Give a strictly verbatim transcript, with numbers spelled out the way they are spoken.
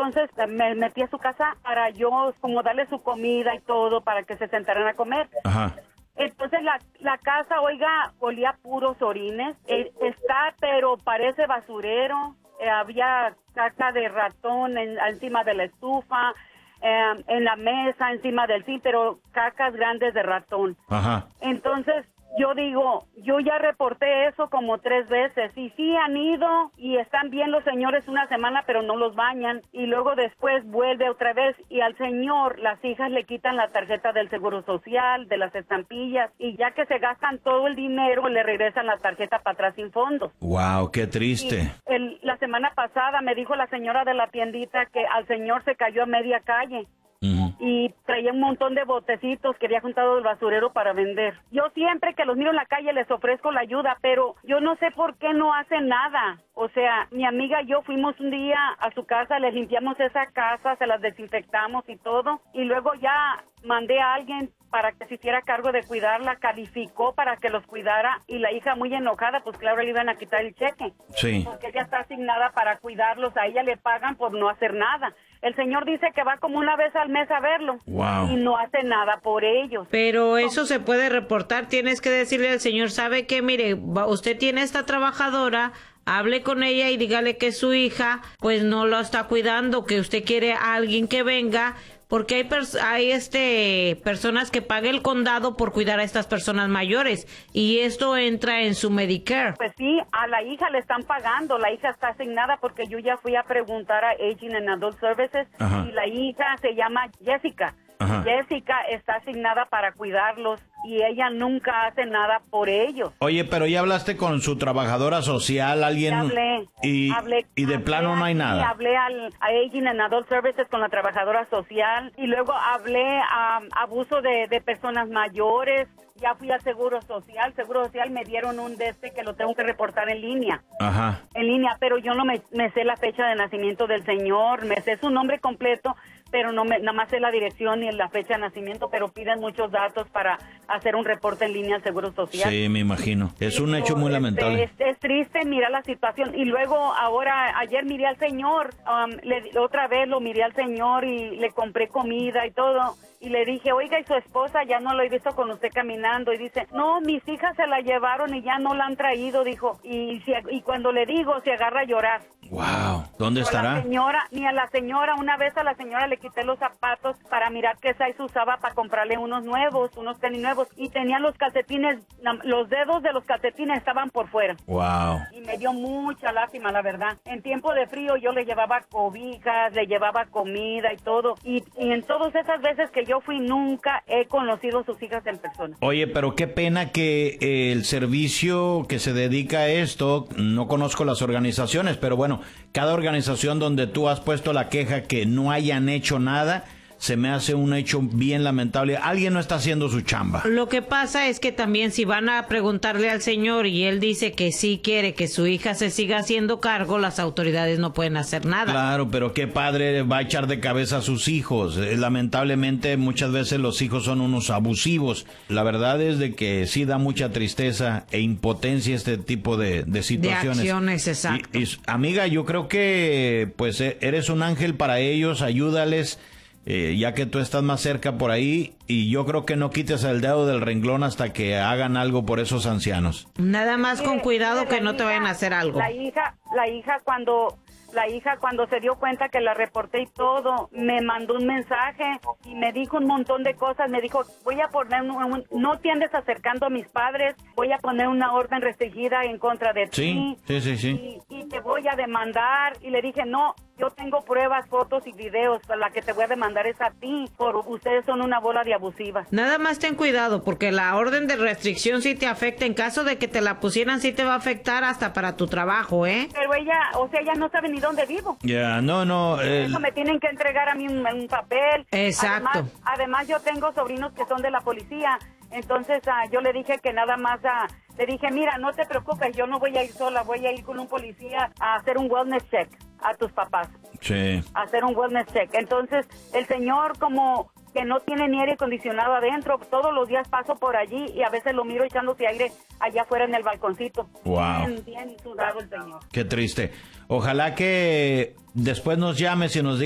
entonces me metí a su casa para yo como darle su comida y todo para que se sentaran a comer. Ajá. Entonces la, la casa, oiga, olía a puros orines. Eh, está, pero parece basurero. Eh, había caca de ratón en, encima de la estufa, eh, en la mesa, encima del zinc, pero cacas grandes de ratón. Ajá. Entonces yo digo, yo ya reporté eso como tres veces y sí han ido y están bien los señores una semana, pero no los bañan y luego después vuelve otra vez y al señor las hijas le quitan la tarjeta del Seguro Social, de las estampillas y ya que se gastan todo el dinero le regresan la tarjeta para atrás sin fondos. Wow, qué triste. Y el, la semana pasada me dijo la señora de la tiendita que al señor se cayó a media calle. Uh-huh. Y traía un montón de botecitos que había juntado del basurero para vender. Yo siempre que los miro en la calle les ofrezco la ayuda, pero yo no sé por qué no hacen nada. O sea, mi amiga y yo fuimos un día a su casa, les limpiamos esa casa, se las desinfectamos y todo, y luego ya mandé a alguien para que se hiciera cargo de cuidarla, calificó para que los cuidara, y la hija muy enojada, pues claro, le iban a quitar el cheque. Sí. Porque ella está asignada para cuidarlos, a ella le pagan por no hacer nada. El señor dice que va como una vez al mes a verlo. Wow. Y no hace nada por ellos. Pero eso se puede reportar, tienes que decirle al señor, ¿sabe qué? Mire, usted tiene esta trabajadora, hable con ella y dígale que su hija pues no lo está cuidando, que usted quiere a alguien que venga, porque hay pers- hay este personas que paga el condado por cuidar a estas personas mayores y esto entra en su Medicare. Pues sí, a la hija le están pagando, la hija está asignada porque yo ya fui a preguntar a Aging and Adult Services. Ajá. Y la hija se llama Jessica. Ajá. Jessica está asignada para cuidarlos y ella nunca hace nada por ellos. Oye, pero ya hablaste con su trabajadora social, alguien. Ya hablé. Y, hablé, y de hablé plano no hay aquí, nada. Hablé al, a Aging and Adult Services con la trabajadora social y luego hablé a um, abuso de, de personas mayores. Ya fui al Seguro Social, Seguro Social me dieron un de este que lo tengo que reportar en línea. Ajá. En línea, pero yo no me, me sé la fecha de nacimiento del señor, me sé su nombre completo, pero no me, nada más sé la dirección y la fecha de nacimiento, pero piden muchos datos para hacer un reporte en línea al Seguro Social. Sí, me imagino. Es un hecho muy lamentable. Es, es, es triste mirar la situación. Y luego, ahora, ayer miré al señor, um, le, otra vez lo miré al señor y le compré comida y todo. Y le dije, oiga, ¿y su esposa? Ya no lo he visto con usted caminando. Y dice, no, mis hijas se la llevaron y ya no la han traído, dijo. Y, si, y cuando le digo, se agarra a llorar. Wow, ¿dónde Pero estará? La señora, ni a la señora, una vez a la señora le quité los zapatos para mirar qué size usaba para comprarle unos nuevos, unos tenis nuevos. Y tenía los calcetines, los dedos de los calcetines estaban por fuera. Wow. Y me dio mucha lástima, la verdad. En tiempo de frío yo le llevaba cobijas, le llevaba comida y todo. Y, y en todas esas veces que yo fui, nunca he conocido a sus hijas en persona. Oye, pero qué pena que eh, el servicio que se dedica a esto, no conozco las organizaciones, pero bueno, cada organización donde tú has puesto la queja que no hayan hecho nada, se me hace un hecho bien lamentable. Alguien no está haciendo su chamba. Lo que pasa es que también si van a preguntarle al señor y él dice que sí quiere que su hija se siga haciendo cargo, las autoridades no pueden hacer nada. Claro, pero qué padre va a echar de cabeza a sus hijos. Eh, lamentablemente muchas veces los hijos son unos abusivos. La verdad es de que sí da mucha tristeza e impotencia este tipo de, de situaciones. De acciones, exacto. Y, y, amiga, yo creo que pues eres un ángel para ellos, ayúdales. Eh, ya que tú estás más cerca por ahí, y yo creo que no quites el dedo del renglón hasta que hagan algo por esos ancianos. Nada más con cuidado que no te vayan a hacer algo. La hija, la hija cuando... La hija cuando se dio cuenta que la reporté y todo, me mandó un mensaje y me dijo un montón de cosas. Me dijo, voy a poner, un, un, no te andes acercando a mis padres, voy a poner una orden restringida en contra de sí, ti. Sí, sí, sí. Y, y te voy a demandar. Y le dije, no, yo tengo pruebas, fotos y videos, la que te voy a demandar es a ti, por ustedes son una bola de abusivas. Nada más ten cuidado, porque la orden de restricción sí te afecta. En caso de que te la pusieran, sí te va a afectar hasta para tu trabajo, ¿eh? Pero ella, o sea, ella no sabe ni dónde vivo. Ya, yeah, no, no. El... Eso me tienen que entregar a mí un, un papel. Exacto. Además, además, yo tengo sobrinos que son de la policía. Entonces uh, yo le dije que nada más, uh, le dije, mira, no te preocupes, yo no voy a ir sola, voy a ir con un policía a hacer un wellness check a tus papás. Sí. A hacer un wellness check. Entonces el señor como que no tiene ni aire acondicionado adentro, todos los días paso por allí y a veces lo miro echándose aire allá afuera en el balconcito. Wow. Bien, bien sudado el señor. Qué triste. Ojalá que después nos llames y nos digas